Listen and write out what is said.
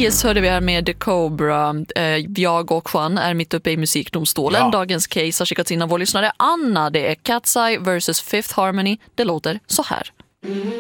Case hörde vi här med The Cobra. Jag och Juan är mitt uppe i musikdomstolen. Ja. Dagens case har skickats in av vår lyssnare Anna. Det är Cat's Eye vs. Fifth Harmony. Det låter så här.